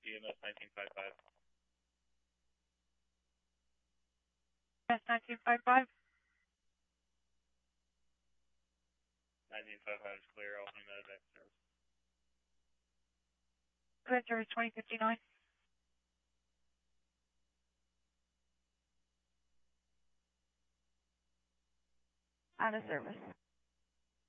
EMS 1955. EMS 1955. 1955 is clear. I'll send that back to service. Clear service 2059. Out of service.